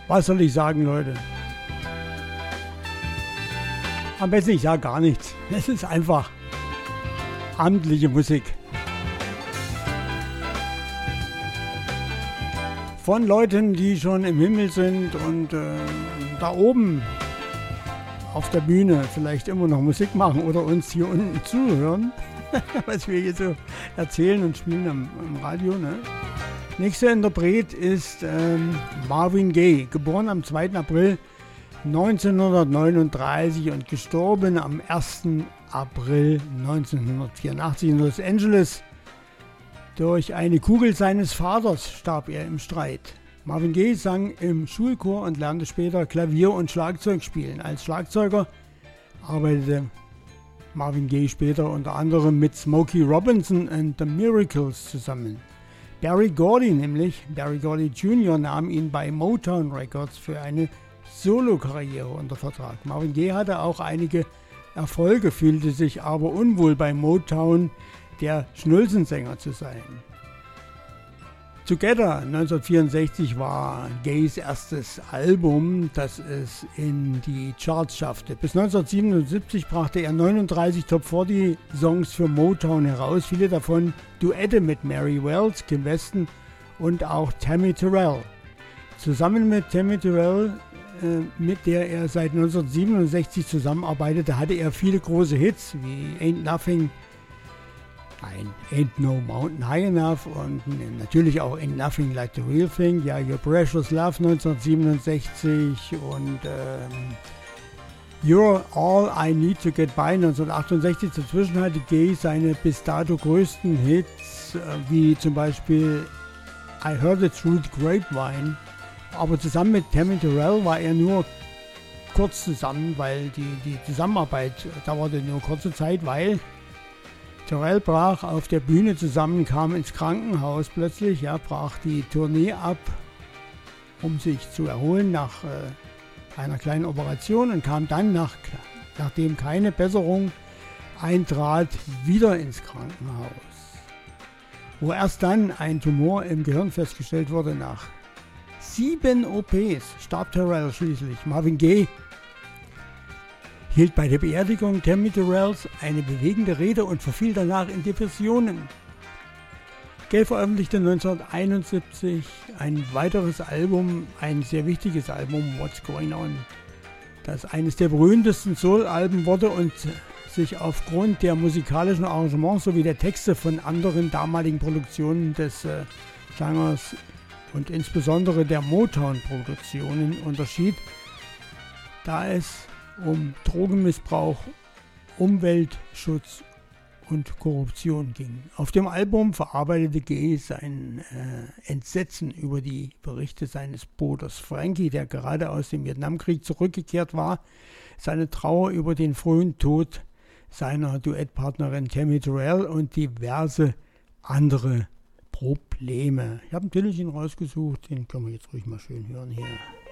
Was soll ich sagen, Leute? Am besten ich sage gar nichts. Es ist einfach amtliche Musik. Von Leuten, die schon im Himmel sind und da oben auf der Bühne vielleicht immer noch Musik machen oder uns hier unten zuhören, was wir hier so erzählen und spielen am Radio. Ne? Nächster Interpret ist Marvin Gaye, geboren am 2. April 1939 und gestorben am 1. April 1984 in Los Angeles. Durch eine Kugel seines Vaters starb er im Streit. Marvin Gaye sang im Schulchor und lernte später Klavier und Schlagzeug spielen. Als Schlagzeuger arbeitete Marvin Gaye später unter anderem mit Smokey Robinson and the Miracles zusammen. Berry Gordy Jr. nahm ihn bei Motown Records für eine Solokarriere unter Vertrag. Marvin Gaye hatte auch einige Erfolge, fühlte sich aber unwohl bei Motown der Schnulzensänger zu sein. Together 1964 war Gayes erstes Album, das es in die Charts schaffte. Bis 1977 brachte er 39 Top 40 Songs für Motown heraus, viele davon Duette mit Mary Wells, Kim Weston und auch Tammy Terrell. Zusammen mit Tammy Terrell, mit der er seit 1967 zusammenarbeitete, hatte er viele große Hits wie Ain't No Mountain High Enough und natürlich auch Ain't Nothing Like the Real Thing, ja, Your Precious Love 1967 und You're All I Need to Get By 1968. Dazwischen hatte Gaye seine bis dato größten Hits, wie zum Beispiel I Heard It Through the Grapevine, aber zusammen mit Tammy Terrell war er nur kurz zusammen, weil die Zusammenarbeit dauerte nur kurze Zeit, weil Terrell brach auf der Bühne zusammen, kam ins Krankenhaus plötzlich, brach die Tournee ab, um sich zu erholen nach einer kleinen Operation und kam dann, nachdem keine Besserung eintrat, wieder ins Krankenhaus. Wo erst dann ein Tumor im Gehirn festgestellt wurde. Nach 7 OPs starb Terrell schließlich. Marvin Gaye hielt bei der Beerdigung Tammy Terrells eine bewegende Rede und verfiel danach in Depressionen. Gaye veröffentlichte 1971 ein weiteres Album, ein sehr wichtiges Album, What's Going On, das eines der berühmtesten Soul-Alben wurde und sich aufgrund der musikalischen Arrangements sowie der Texte von anderen damaligen Produktionen des Genres und insbesondere der Motown-Produktionen unterschied, da es um Drogenmissbrauch, Umweltschutz und Korruption ging. Auf dem Album verarbeitete Gaye sein Entsetzen über die Berichte seines Bruders Frankie, der gerade aus dem Vietnamkrieg zurückgekehrt war, seine Trauer über den frühen Tod seiner Duettpartnerin Tammy Terrell und diverse andere Probleme. Ich habe einen Titelchen rausgesucht, den können wir jetzt ruhig mal schön hören hier.